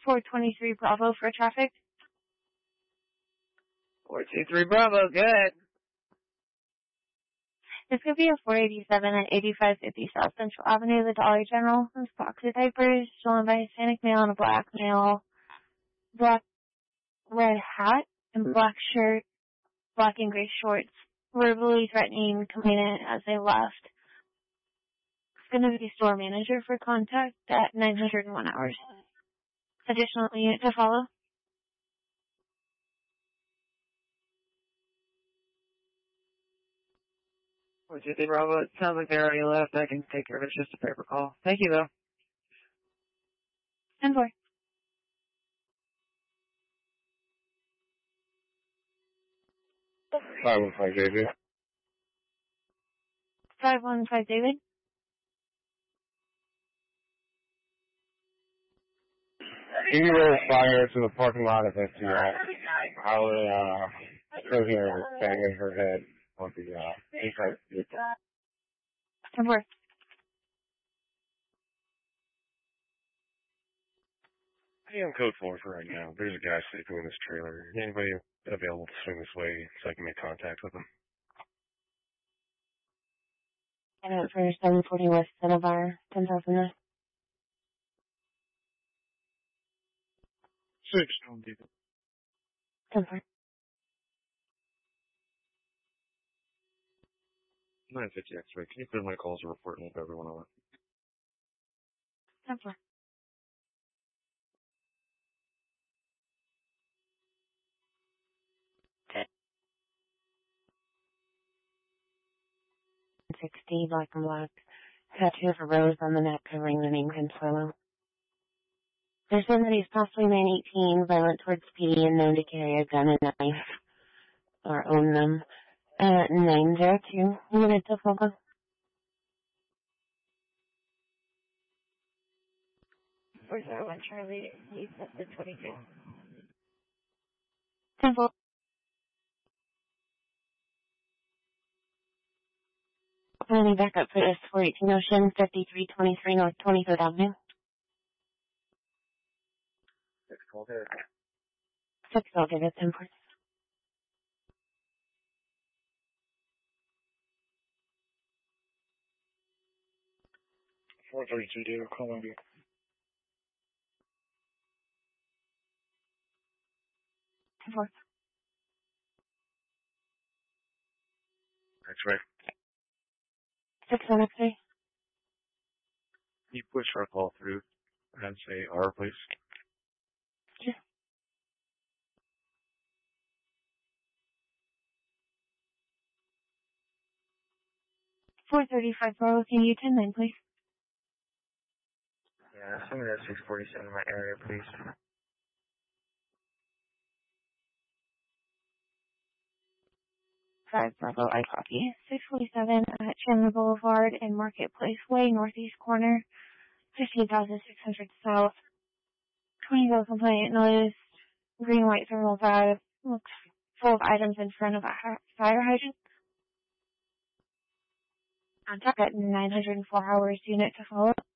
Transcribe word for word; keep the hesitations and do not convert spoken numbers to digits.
four twenty-three Bravo for traffic. four two three Bravo, good. This could be a four eighty-seven at eighty-five fifty South Central Avenue, the Dollar General. This box of diapers stolen by a Hispanic male in a black male, black red hat and black shirt, black and gray shorts, verbally threatening complainant as they left. It's going to be store manager for contact at nine hundred one hours. Additional unit to follow. four two three Bravo, it sounds like they already left. I can take care of it. It's just a paper call. Thank you, though. ten four. five one five David. five one five David. Can you roll fire to the parking lot of S T I? I will, uh, go here and bang in her head on the, uh, inside vehicle. ten four. Hey, I'm code four for right now. There's a guy sleeping in this trailer. Anybody available to swing this way so I can make contact with him? And out for seven forty West Cinnabar, ten thousand. Six, I'll do it. ten four. nine fifty X-ray. Can you put in my calls and report me if everyone over? ten four. sixty, black and black. Tattoo of a rose on the neck covering the name Consuelo. There's one that he's possibly man eighteen, violent towards P D, and known to carry a gun and knife, or own them. Uh, nine zero two, unit to follow. four zero one Charlie, he's at the twenty-two. Temple. Planning back up for this four eighteen Ocean, fifty-three twenty-three North twenty-third Avenue. Six, call there. Six, I'll give it ten four. four thirty-two, David, call on you. ten four. X-ray. six one X-ray. Can you push our call through and say R, please? Sure. four thirty-five Bravo, can you ten nine, please? Yeah, somebody at six forty-seven in my area, please. five Bravo, I copy. six forty-seven at Chandler Boulevard and Marketplace Way, northeast corner, fifteen thousand six hundred south. twenty go complaint notice, green white thermal vibe, looks full of items in front of a fire hydrant. Contact at nine hundred four hours, unit to follow.